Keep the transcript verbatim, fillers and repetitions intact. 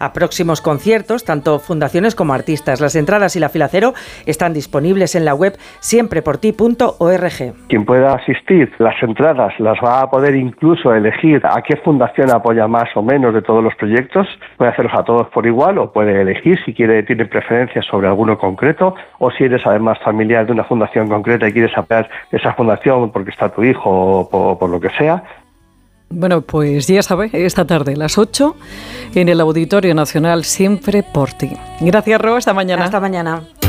a próximos conciertos, tanto fundaciones como artistas. Las entradas y la fila cero están disponibles en la web siempreporti punto org. Quien pueda asistir, las entradas las va a poder incluso elegir a qué fundación apoya más o menos de todos los proyectos. Puede hacerlos a todos por igual o puede elegir si quiere, tiene preferencias sobre alguno concreto, o si eres además familiar de una fundación concreta y quieres apoyar esa fundación porque está tu hijo o por, por lo que sea. Bueno, pues ya sabe, esta tarde a las ocho en el Auditorio Nacional Siempre por Ti. Gracias, Ro, hasta mañana. Hasta mañana.